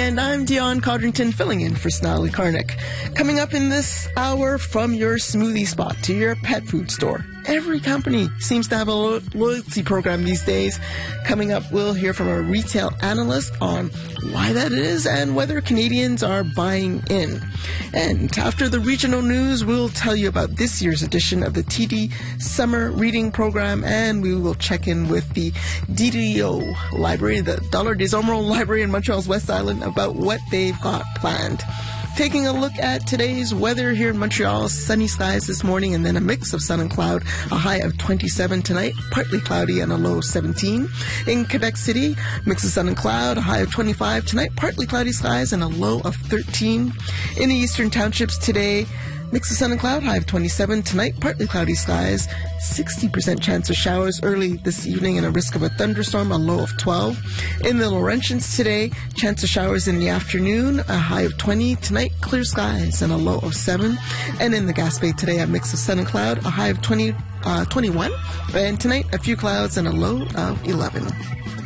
And I'm Dion Codrington, filling in for Snally Karnick. Coming up in this hour, from your smoothie spot to your pet food store, every company seems to have a loyalty program these days. Coming up, we'll hear from a retail analyst on why that is and whether Canadians are buying in. And after the regional news, we'll tell you about this year's edition of the TD Summer Reading Program, and we will check in with the DDO Library, the Dollar des Ormeaux Library in Montreal's West Island, about what they've got planned. Taking a look at today's weather here in Montreal, sunny skies this morning and then a mix of sun and cloud, a high of 27 tonight, partly cloudy and a low of 17. In Quebec City, mix of sun and cloud, a high of 25 tonight, partly cloudy skies and a low of 13. In the eastern townships today, mix of sun and cloud, high of 27 tonight, partly cloudy skies, 60% chance of showers early this evening and a risk of a thunderstorm, a low of 12. In the Laurentians today, chance of showers in the afternoon, a high of 20 tonight, clear skies and a low of 7. And in the Gaspé today, a mix of sun and cloud, a high of 21. And tonight, a few clouds and a low of 11.